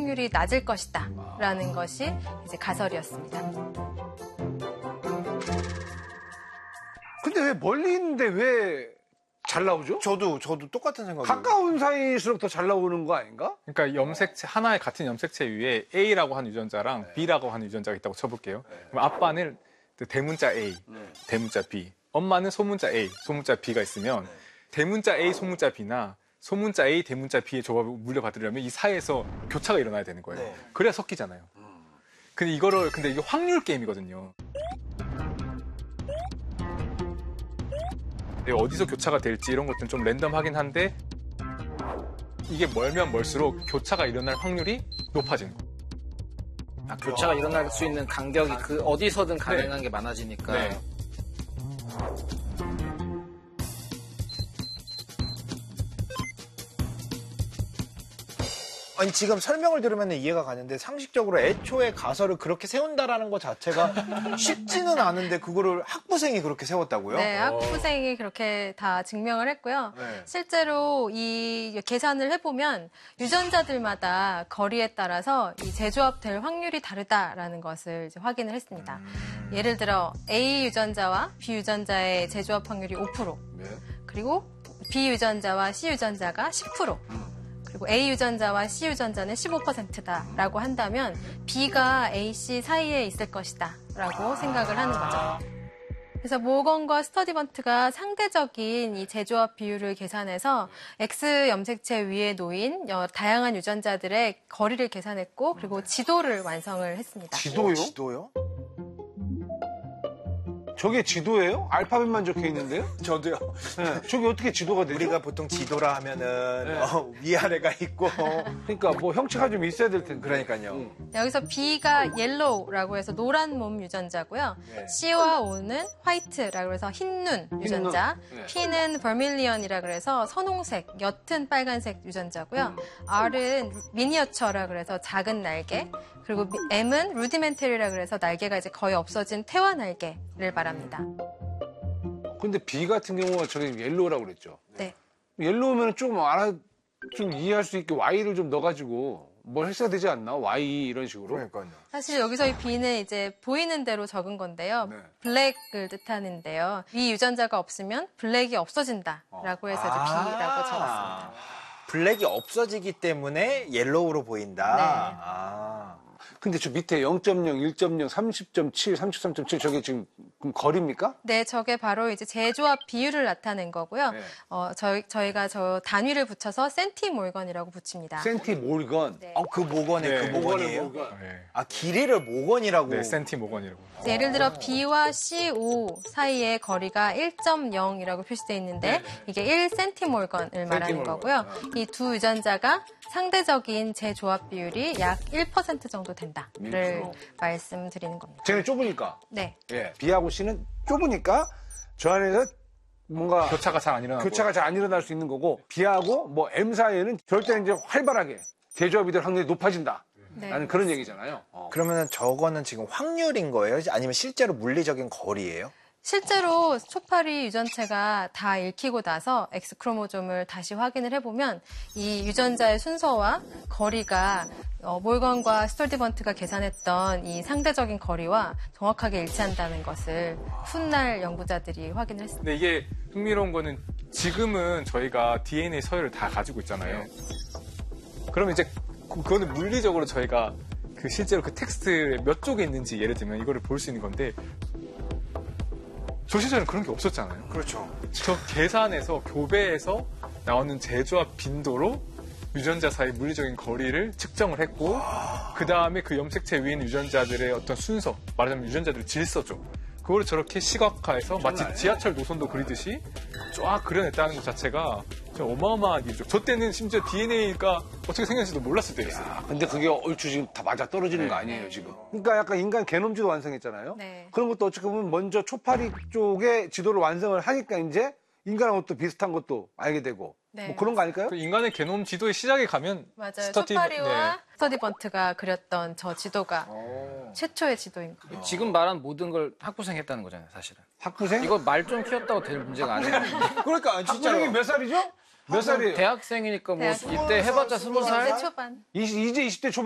확률이 낮을 것이다 라는 것이 이제 가설이었습니다. 근데 왜 멀리 있는데 왜 잘 나오죠? 저도 똑같은 생각이에요. 가까운 사이일수록 더 잘 나오는 거 아닌가? 그러니까 염색체 하나의 같은 염색체 위에 A라고 하는 유전자랑 B라고 하는 유전자가 있다고 쳐볼게요. 그럼 아빠는 대문자 A, 대문자 B, 엄마는 소문자 A, 소문자 B가 있으면 대문자 A, 소문자 B나 소문자 A, 대문자 B의 조합을 물려받으려면 이 사이에서 교차가 일어나야 되는 거예요. 그래야 섞이잖아요. 근데 이게 확률 게임이거든요. 어디서 교차가 될지 이런 것들은 좀 랜덤하긴 한데 이게 멀면 멀수록 교차가 일어날 확률이 높아지는 거예요. 교차가 일어날 수 있는 간격이 그 어디서든 가능한 게 많아지니까. 네. 아니 지금 설명을 들으면 이해가 가는데 상식적으로 애초에 가설을 그렇게 세운다라는 것 자체가 쉽지는 않은데 그거를 학부생이 그렇게 세웠다고요? 네, 학부생이 그렇게 다 증명을 했고요. 네. 실제로 이 계산을 해보면 유전자들마다 거리에 따라서 이 재조합될 확률이 다르다라는 것을 이제 확인을 했습니다. 예를 들어 A 유전자와 B 유전자의 재조합 확률이 5%, 그리고 B 유전자와 C 유전자가 10%, 그리고 A 유전자와 C 유전자는 15%다라고 한다면 B가 A, C 사이에 있을 것이다라고 생각을 하는 거죠. 그래서 모건과 스터디번트가 상대적인 이 재조합 비율을 계산해서 X 염색체 위에 놓인 다양한 유전자들의 거리를 계산했고 그리고 지도를 완성을 했습니다. 지도요? 지도요? 저게 지도예요? 알파벳만 적혀 있는데요? 저도요. 네. 저게 어떻게 지도가 되죠? 우리가 보통 지도라 하면은 네. 위아래가 있고 그러니까 뭐 형체가 좀 있어야 될 텐데. 그러니까요. 여기서 B가 옐로우라고 해서 노란 몸 유전자고요. 네. C와 O는 화이트라고 해서 흰눈 유전자. 네. P는 버밀리언이라 그래서 선홍색, 옅은 빨간색 유전자고요. R은 미니어처라 그래서 작은 날개. 그리고 M은 루디멘터리라 그래서 날개가 이제 거의 없어진 태화 날개를 말합니다. 근데 B 같은 경우가 저기 옐로우라고 그랬죠. 네. 옐로우면 좀 이해할 수 있게 Y를 좀 넣어가지고 뭘 했어야 되지 않나? Y 이런 식으로. 그러니까요. 사실 여기서 이 B는 이제 보이는 대로 적은 건데요. 네. 블랙을 뜻하는데요. 이 유전자가 없으면 블랙이 없어진다라고 해서 이제 B라고 적었습니다. 블랙이 없어지기 때문에 옐로우로 보인다. 네. 근데 저 밑에 0.0, 1.0, 30.7, 33.7 저게 지금 거리입니까? 네, 저게 바로 이제 재조합 비율을 나타낸 거고요. 네. 저희가 저 단위를 붙여서 센티몰건이라고 붙입니다. 센티몰건. 네. 그 모건에 네. 그 모건이에요? 네. 아, 길이를 모건이라고. 네, 센티모건이라고. 예를 들어 B와 C5 사이의 거리가 1.0이라고 표시되어 있는데 이게 1센티몰건을 말하는 거고요. 이 두 유전자가 상대적인 재조합 비율이 약 1% 정도 된다를 말씀드리는 겁니다. 쟤는 좁으니까. 네. 예. B하고 C는 좁으니까 저 안에서 뭔가 교차가 잘 안 일어나고. 교차가 잘 안 일어날 수 있는 거고 B하고 뭐 M 사이에는 절대 이제 활발하게 재조합이 될 확률이 높아진다. 네. 라는 그런 얘기잖아요. 그러면은 저거는 지금 확률인 거예요? 아니면 실제로 물리적인 거리예요? 실제로 초파리 유전체가 다 읽히고 나서 X 크로모좀을 다시 확인을 해보면 이 유전자의 순서와 거리가 몰건과 스톨디번트가 계산했던 이 상대적인 거리와 정확하게 일치한다는 것을 훗날 연구자들이 확인을 했습니다. 근데 이게 흥미로운 거는 지금은 저희가 DNA 서열을 다 가지고 있잖아요. 그러면 이제 그거는 물리적으로 저희가 실제로 그 텍스트 몇 쪽에 있는지 예를 들면 이거를 볼 수 있는 건데 저 시절에는 그런 게 없었잖아요. 그렇죠. 저 계산해서 교배해서 나오는 재조합 빈도로 유전자 사이 물리적인 거리를 측정을 했고 그 다음에 그 염색체 위에 있는 유전자들의 어떤 순서, 말하자면 유전자들의 질서죠. 그걸 저렇게 시각화해서 마치 지하철 노선도 그리듯이 쫙 그려냈다는 것 자체가 어마어마한 일이죠. 저 때는 심지어 DNA가 어떻게 생겼는지도 몰랐을 때였어요. 근데 그게 얼추 지금 다 맞아 떨어지는 거 아니에요, 지금. 그러니까 약간 인간 게놈지도 완성했잖아요. 네. 그런 것도 어떻게 보면 먼저 초파리 쪽에 지도를 완성을 하니까 이제 인간하고 또 비슷한 것도 알게 되고 네. 뭐 그런 거 아닐까요? 그 인간의 게놈 지도의 시작에 가면 맞아요. 초파리와 스터디번트가 그렸던 저 지도가 최초의 지도인 거예요. 지금 말한 모든 걸 학부생이 했다는 거잖아요, 사실은. 학부생? 이거 말 좀 키웠다고 될 문제가 아니에요. 그러니까 학부생이 몇 살이죠? 몇 살이에요? 대학생이니까 뭐 대학생. 이때 해봤자 20살? 초반. 이제 20대 초반.